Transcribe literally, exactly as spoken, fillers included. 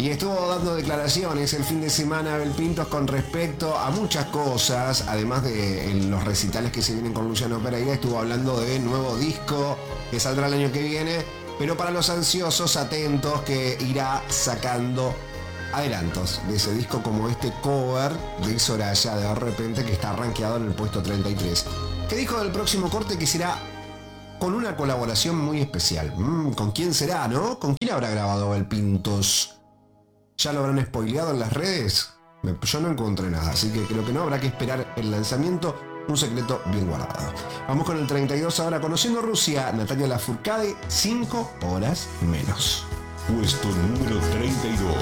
Y estuvo dando declaraciones el fin de semana Abel Pintos con respecto a muchas cosas, además de en los recitales que se vienen con Luciano Pereira. Estuvo hablando de nuevo disco que saldrá el año que viene, pero para los ansiosos, atentos, que irá sacando adelantos de ese disco, como este cover de Soraya de repente, que está rankeado en el puesto treinta y tres. ¿Qué dijo del próximo corte? Que será con una colaboración muy especial. Mm, ¿Con quién será, no? ¿Con quién habrá grabado Abel Pintos? ¿Ya lo habrán spoileado en las redes? Yo no encontré nada, así que creo que no, habrá que esperar el lanzamiento. Un secreto bien guardado. Vamos con el treinta y dos ahora, conociendo Rusia, Natalia Lafourcade, cinco horas menos. Puesto número treinta y dos.